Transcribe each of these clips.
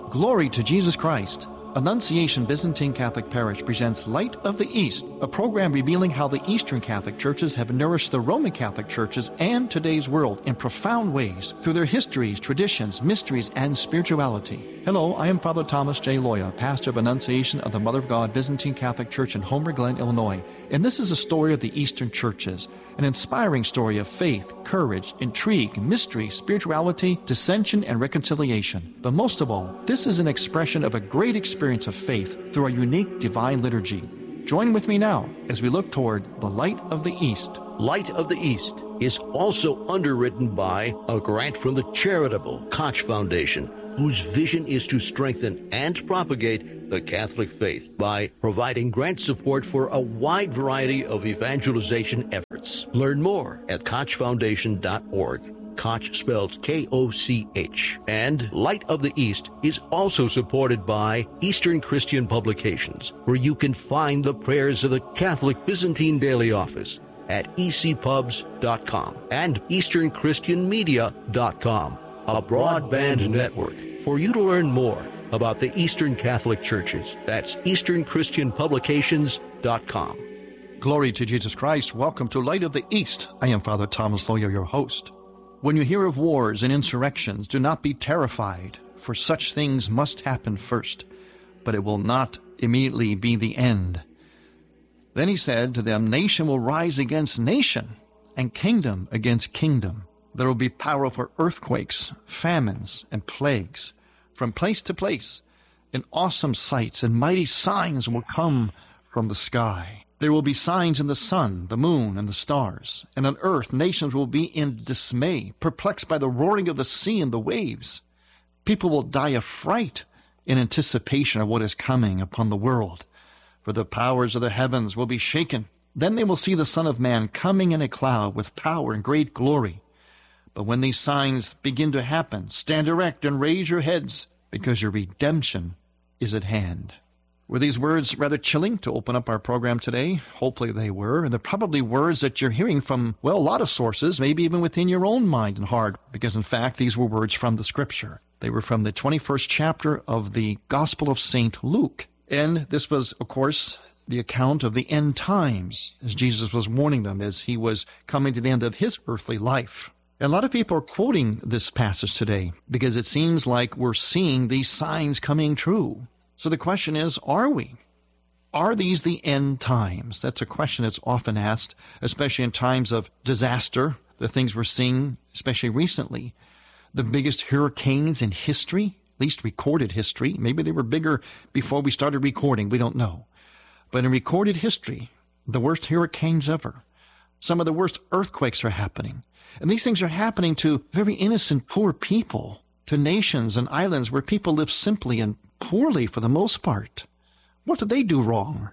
Glory to Jesus Christ. Annunciation Byzantine Catholic Parish presents Light of the East, a program revealing how the Eastern Catholic churches have nourished the Roman Catholic churches and today's world in profound ways through their histories, traditions, mysteries, and spirituality. Hello, I am Father Thomas J. Loya, pastor of Annunciation of the Mother of God Byzantine Catholic Church in Homer Glen, Illinois, and this is a story of the Eastern churches, an inspiring story of faith, courage, intrigue, mystery, spirituality, dissension, and reconciliation. But most of all, this is an expression of a great experience of faith through a unique divine liturgy. Join with me now as we look toward the Light of the East. Light of the East is also underwritten by a grant from the charitable Koch Foundation, whose vision is to strengthen and propagate the Catholic faith by providing grant support for a wide variety of evangelization efforts. Learn more at kochfoundation.org. Koch spelled K-O-C-H. And Light of the East is also supported by Eastern Christian Publications, where you can find the prayers of the Catholic Byzantine Daily Office at ecpubs.com and easternchristianmedia.com, a broadband network for you to learn more about the Eastern Catholic Churches. That's easternchristianpublications.com. Glory to Jesus Christ. Welcome to Light of the East. I am Father Thomas Loya, your host. When you hear of wars and insurrections, do not be terrified, for such things must happen first, but it will not immediately be the end. Then he said to them, nation will rise against nation, and kingdom against kingdom. There will be powerful earthquakes, famines, and plagues from place to place, and awesome sights and mighty signs will come from the sky. There will be signs in the sun, the moon, and the stars, and on earth nations will be in dismay, perplexed by the roaring of the sea and the waves. People will die of fright in anticipation of what is coming upon the world, for the powers of the heavens will be shaken. Then they will see the Son of Man coming in a cloud with power and great glory. But when these signs begin to happen, stand erect and raise your heads, because your redemption is at hand. Were these words rather chilling to open up our program today? Hopefully they were. And they're probably words that you're hearing from, well, a lot of sources, maybe even within your own mind and heart, because in fact, these were words from the Scripture. They were from the 21st chapter of the Gospel of St. Luke. And this was, of course, the account of the end times, as Jesus was warning them as he was coming to the end of his earthly life. And a lot of people are quoting this passage today because it seems like we're seeing these signs coming true. So the question is, are we? Are these the end times? That's a question that's often asked, especially in times of disaster, the things we're seeing, especially recently. The biggest hurricanes in history, at least recorded history. Maybe they were bigger before we started recording. We don't know. But in recorded history, the worst hurricanes ever. Some of the worst earthquakes are happening. And these things are happening to very innocent, poor people, to nations and islands where people live simply and poorly for the most part. What did they do wrong?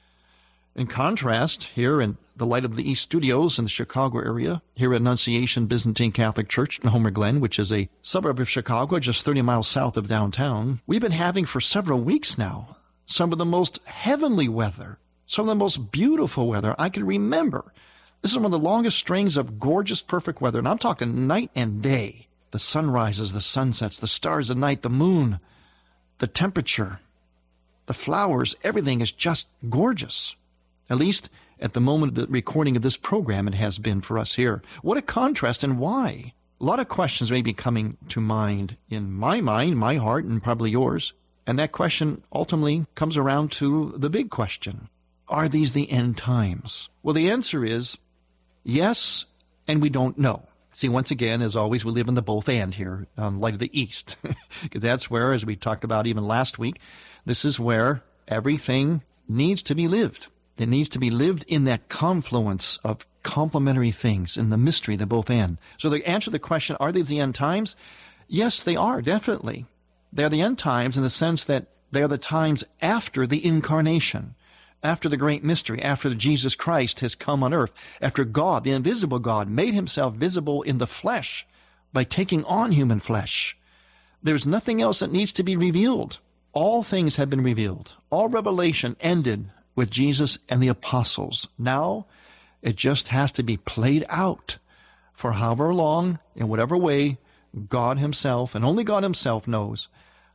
In contrast, here in the Light of the East studios in the Chicago area, here at Annunciation Byzantine Catholic Church in Homer Glen, which is a suburb of Chicago, just 30 miles south of downtown, we've been having for several weeks now some of the most heavenly weather, some of the most beautiful weather I can remember. This is one of the longest strings of gorgeous, perfect weather, and I'm talking night and day. The sunrises, the sunsets, the stars at night, the moon, the temperature, the flowers, everything is just gorgeous. At least at the moment of the recording of this program, it has been for us here. What a contrast, and why? A lot of questions may be coming to mind in my mind, my heart, and probably yours. And that question ultimately comes around to the big question. Are these the end times? Well, the answer is yes, and we don't know. See, once again, as always, we live in the both and here on Light of the East, because that's where, as we talked about even last week, this is where everything needs to be lived. It needs to be lived in that confluence of complementary things, in the mystery, the both and. So the answer to the question, are these the end times? Yes, they are, definitely. They are the end times in the sense that they are the times after the incarnation, after the great mystery, after Jesus Christ has come on earth, after God, the invisible God, made himself visible in the flesh by taking on human flesh. There's nothing else that needs to be revealed. All things have been revealed. All revelation ended with Jesus and the apostles. Now, it just has to be played out for however long, in whatever way, God himself, and only God himself knows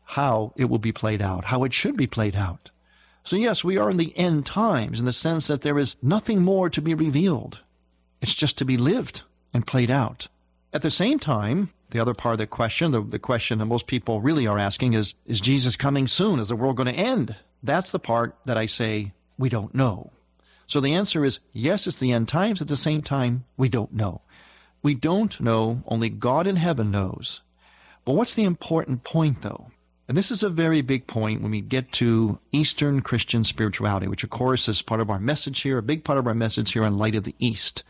how it will be played out, how it should be played out. So yes, we are in the end times in the sense that there is nothing more to be revealed. It's just to be lived and played out. At the same time, the other part of the question, the question that most people really are asking is Jesus coming soon? Is the world going to end? That's the part that I say we don't know. So the answer is yes, it's the end times. At the same time, we don't know. We don't know. Only God in heaven knows. But what's the important point, though? And this is a very big point when we get to Eastern Christian spirituality, which, of course, is part of our message here, a big part of our message here on Light of the East.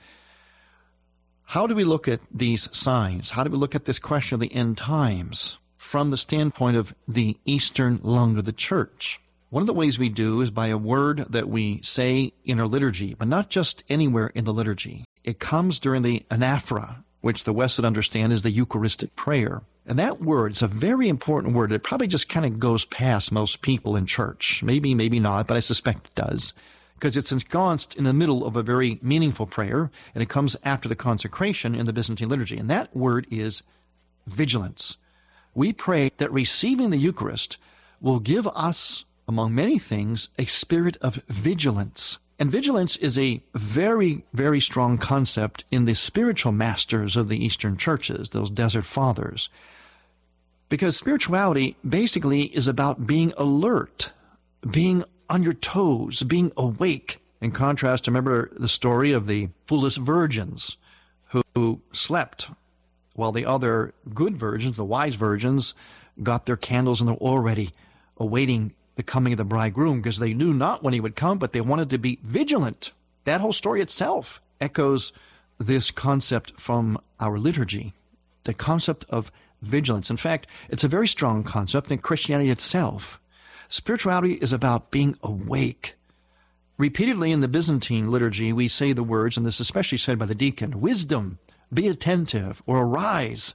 How do we look at these signs? How do we look at this question of the end times from the standpoint of the Eastern lung of the church? One of the ways we do is by a word that we say in our liturgy, but not just anywhere in the liturgy. It comes during the anaphora, which the West would understand is the Eucharistic prayer. And that word is a very important word. It probably just kind of goes past most people in church. Maybe, maybe not, but I suspect it does. Because it's ensconced in the middle of a very meaningful prayer, and it comes after the consecration in the Byzantine liturgy. And that word is vigilance. We pray that receiving the Eucharist will give us, among many things, a spirit of vigilance. And vigilance is a very, very strong concept in the spiritual masters of the Eastern churches, those desert fathers. Because spirituality basically is about being alert, being on your toes, being awake. In contrast, remember the story of the foolish virgins who slept while the other good virgins, the wise virgins, got their candles and their oil ready, awaiting the coming of the bridegroom, because they knew not when he would come, but they wanted to be vigilant. That whole story itself echoes this concept from our liturgy, the concept of vigilance. In fact, it's a very strong concept in Christianity itself. Spirituality is about being awake. Repeatedly in the Byzantine liturgy, we say the words, and this is especially said by the deacon, wisdom, be attentive, or arise,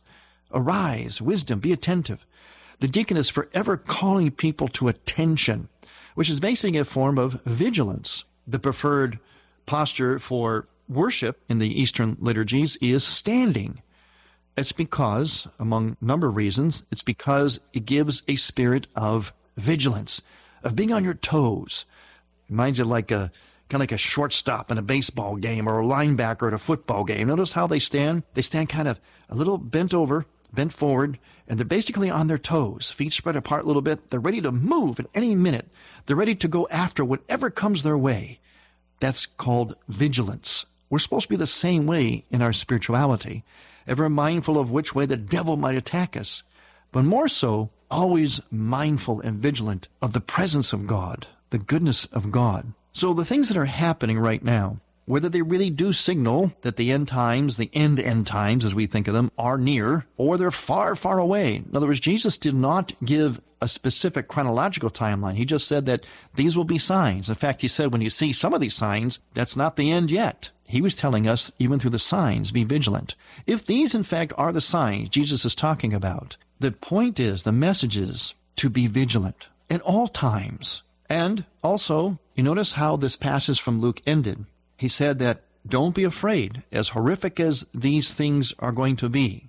wisdom, be attentive. The deacon is forever calling people to attention, which is basically a form of vigilance. The preferred posture for worship in the Eastern liturgies is standing. It's because, among a number of reasons, it's because it gives a spirit of vigilance, of being on your toes. Reminds you like kind of like a shortstop in a baseball game or a linebacker at a football game. Notice how they stand? They stand kind of a little bent over, bent forward, and they're basically on their toes, feet spread apart a little bit. They're ready to move at any minute. They're ready to go after whatever comes their way. That's called vigilance. We're supposed to be the same way in our spirituality, ever mindful of which way the devil might attack us, but more so, always mindful and vigilant of the presence of God, the goodness of God. So the things that are happening right now, whether they really do signal that the end times, the end times as we think of them, are near, or they're far, far away. In other words, Jesus did not give a specific chronological timeline. He just said that these will be signs. In fact, he said when you see some of these signs, that's not the end yet. He was telling us, even through the signs, be vigilant. If these, in fact, are the signs Jesus is talking about, the point is, the message is to be vigilant at all times. And also, you notice how this passage from Luke ended. He said that don't be afraid, as horrific as these things are going to be,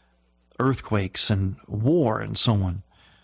earthquakes and war and so on.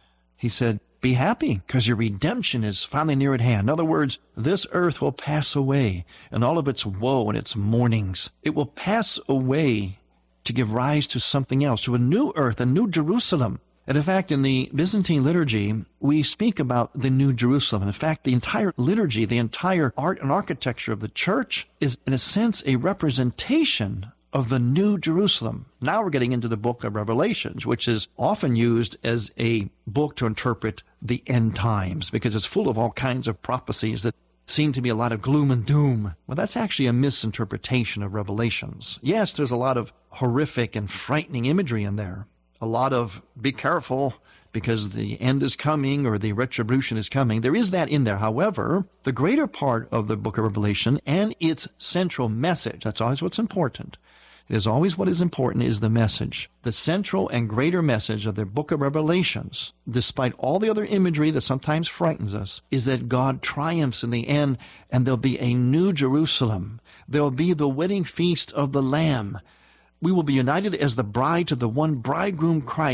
He said, be happy, because your redemption is finally near at hand. In other words, this earth will pass away, and all of its woe and its mournings. It will pass away to give rise to something else, to a new earth, a new Jerusalem. And in fact, in the Byzantine liturgy, we speak about the New Jerusalem. In fact, the entire liturgy, the entire art and architecture of the church is, in a sense, a representation of the New Jerusalem. Now we're getting into the book of Revelations, which is often used as a book to interpret the end times, because it's full of all kinds of prophecies that seem to be a lot of gloom and doom. Well, that's actually a misinterpretation of Revelations. Yes, there's a lot of horrific and frightening imagery in there. A lot of be careful because the end is coming or the retribution is coming. There is that in there. However, the greater part of the book of Revelation and its central message, that's always what's important. It is always what is important is the message. The central and greater message of the book of Revelations, despite all the other imagery that sometimes frightens us, is that God triumphs in the end, and there'll be a new Jerusalem. There'll be the wedding feast of the Lamb. We will be united as the bride to the one bridegroom Christ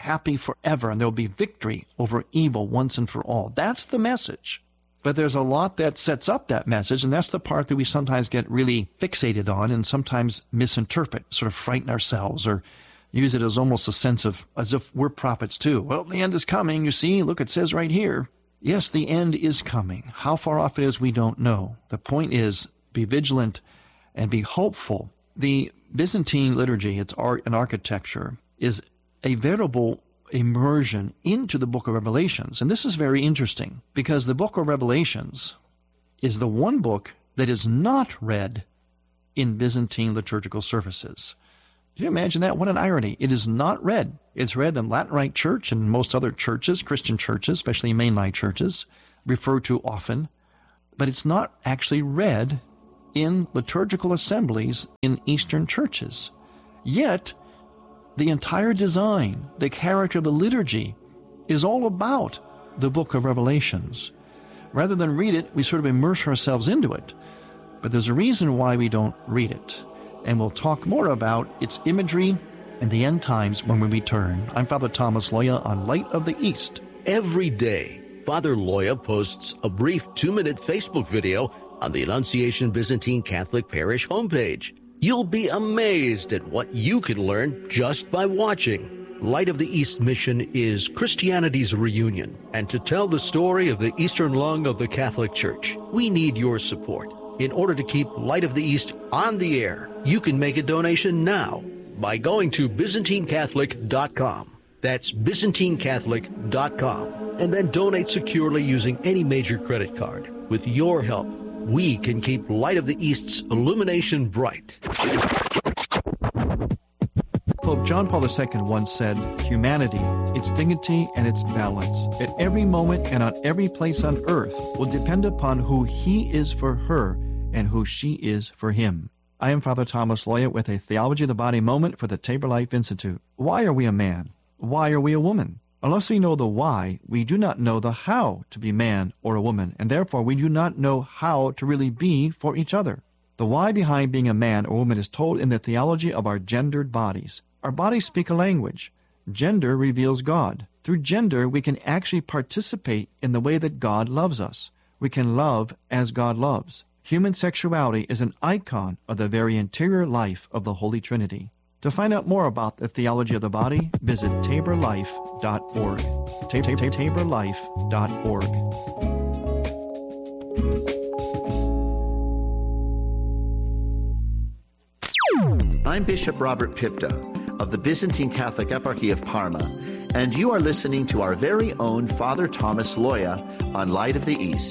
happy forever, and there'll be victory over evil once and for all. That's the message. But there's a lot that sets up that message, and that's the part that we sometimes get really fixated on and sometimes misinterpret, sort of frighten ourselves or use it as almost a sense of, as if we're prophets too. Well, the end is coming, you see. Look, it says right here. Yes, the end is coming. How far off it is, we don't know. The point is, be vigilant and be hopeful. The Byzantine liturgy, its art and architecture, is a veritable immersion into the book of Revelations. And this is very interesting because the book of Revelations is the one book that is not read in Byzantine liturgical services. Can you imagine that? What an irony. It is not read. It's read in Latin Rite Church and most other churches, Christian churches, especially mainline churches, referred to often, but it's not actually read in liturgical assemblies in Eastern churches. Yet, the entire design, the character of the liturgy, is all about the book of Revelations. Rather than read it, we sort of immerse ourselves into it. But there's a reason why we don't read it. And we'll talk more about its imagery and the end times when we return. I'm Father Thomas Loya on Light of the East. Every day, Father Loya posts a brief 2-minute Facebook video on the Annunciation Byzantine Catholic Parish homepage. You'll be amazed at what you can learn just by watching. Light of the East mission is Christianity's reunion, and to tell the story of the Eastern lung of the Catholic Church, we need your support. In order to keep Light of the East on the air, you can make a donation now by going to ByzantineCatholic.com. That's ByzantineCatholic.com. And then donate securely using any major credit card. With your help, we can keep Light of the East's illumination bright. Pope John Paul II once said, humanity, its dignity and its balance, at every moment and on every place on earth will depend upon who he is for her and who she is for him. I am Father Thomas Loya with a Theology of the Body moment for the Tabor Life Institute. Why are we a man? Why are we a woman? Unless we know the why, we do not know the how to be man or a woman, and therefore we do not know how to really be for each other. The why behind being a man or woman is told in the theology of our gendered bodies. Our bodies speak a language. Gender reveals God. Through gender, we can actually participate in the way that God loves us. We can love as God loves. Human sexuality is an icon of the very interior life of the Holy Trinity. To find out more about the theology of the body, visit taborlife.org. taborlife.org. I'm Bishop Robert Pipta of the Byzantine Catholic Eparchy of Parma, and you are listening to our very own Father Thomas Loya on Light of the East.